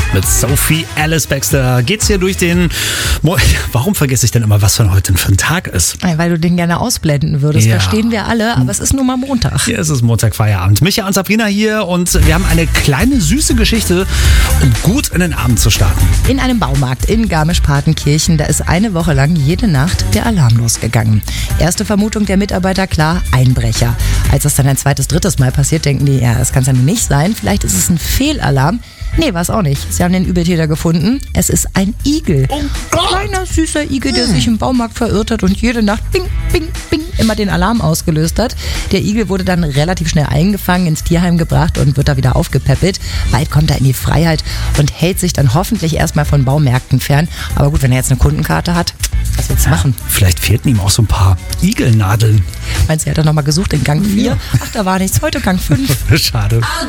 mit Sophie Alice Baxter. Geht's hier durch den... Warum vergesse ich denn immer, was von heute für ein Tag ist? Weil du den gerne ausblenden würdest, Ja. verstehen wir alle, aber es ist nun mal Montag. Hier ist es Montag, Feierabend. Micha und Sabrina hier und wir haben eine kleine süße Geschichte, um gut in den Abend zu starten. In einem Baumarkt in Garmisch-Partenkirchen, da ist eine Woche lang jede Nacht der Alarm losgegangen. Erste Vermutung der Mitarbeiter, klar, Einbrecher. Als das dann ein zweites, drittes Mal passiert, denken die, ja, das kann es ja nun nicht sein. Vielleicht ist es ein Fehlalarm. Nee, war es auch nicht. Sie haben den Übeltäter gefunden. Es ist ein Igel. Oh Ein Gott! kleiner, süßer Igel, der sich im Baumarkt verirrt hat und jede Nacht bing, bing, bing immer den Alarm ausgelöst hat. Der Igel wurde dann relativ schnell eingefangen, ins Tierheim gebracht und wird da wieder aufgepäppelt. Bald kommt er in die Freiheit und hält sich dann hoffentlich erstmal von Baumärkten fern. Aber gut, wenn er jetzt eine Kundenkarte hat, was willst du machen? Vielleicht fehlten ihm auch so ein paar Igelnadeln. Meinst du, er hat er nochmal gesucht in Gang 4? Ach, da war nichts. Heute Gang 5. Schade. I'll